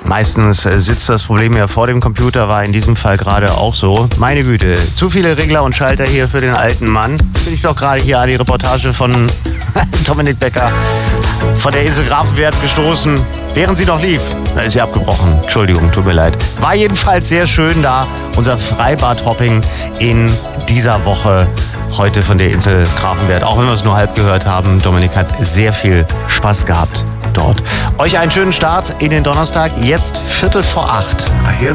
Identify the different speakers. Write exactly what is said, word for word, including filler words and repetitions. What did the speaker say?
Speaker 1: Meistens sitzt das Problem ja vor dem Computer, war in diesem Fall gerade auch so. Meine Güte, zu viele Regler und Schalter hier für den alten Mann. Bin ich doch gerade hier an die Reportage von Dominik Becker von der Insel Grafenwert gestoßen, während sie noch lief. Da ist sie abgebrochen. Entschuldigung, tut mir leid. War jedenfalls sehr schön da. Unser Freibad-Hopping in dieser Woche heute von der Insel Grafenwert. Auch wenn wir es nur halb gehört haben, Dominik hat sehr viel Spaß gehabt dort. Euch einen schönen Start in den Donnerstag. Jetzt Viertel vor acht.
Speaker 2: I hear